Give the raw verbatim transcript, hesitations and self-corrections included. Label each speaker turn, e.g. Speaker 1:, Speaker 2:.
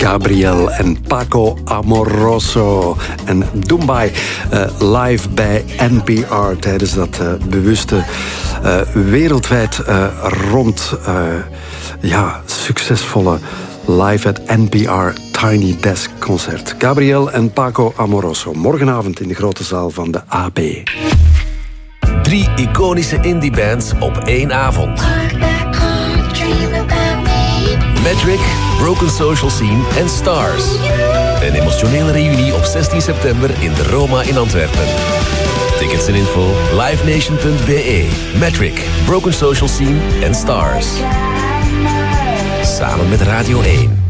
Speaker 1: Gabriel en Paco Amoroso en Dumbai uh, live bij N P R tijdens dat uh, bewuste uh, wereldwijd uh, rond uh, ja, succesvolle live at N P R Tiny Desk concert. Gabriel en Paco Amoroso morgenavond in de grote zaal van de A B.
Speaker 2: Drie iconische indie-bands op één avond. Metric, Broken Social Scene en Stars. Een emotionele reunie op zestien september in de Roma in Antwerpen. Tickets en info livenation punt b e. Metric, Broken Social Scene en Stars. Samen met Radio één.